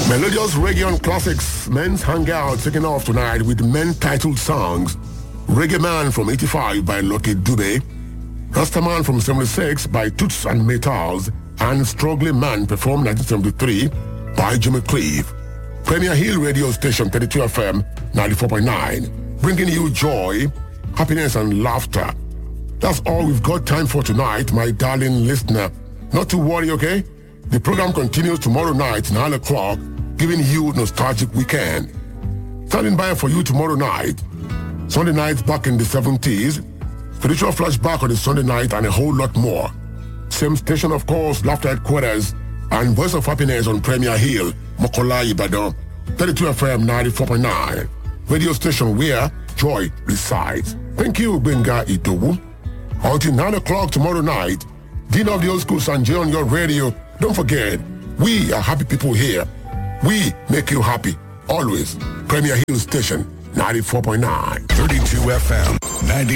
Melodious reggae and classics. Men's Hangout taking off tonight with men-titled songs. Reggae Man from 85 by Lucky Dube. Rastaman from 76 by Toots and Metals. And Struggling Man performed 1973 by Jimmy Cleave. Premier Hill radio station 32 FM 94.9. Bringing you joy, happiness and laughter. That's all we've got time for tonight, my darling listener. Not to worry, okay? The program continues tomorrow night, 9 o'clock, giving you nostalgic weekend. Standing by for you tomorrow night. Sunday night back in the 70s. Spiritual flashback on the Sunday night and a whole lot more. Same station, of course, Laughter Headquarters and Voice of Happiness on Premier Hill, Mokola, Ibadan, 32 FM 94.9. Radio station where joy resides. Thank you, Benga Itowu. Until 9 o'clock tomorrow night, Dean of the Old School Sanjay on your radio. Don't forget, we are happy people here. We make you happy. Always. Premier Hill Station, 94.9. 32 FM, 90.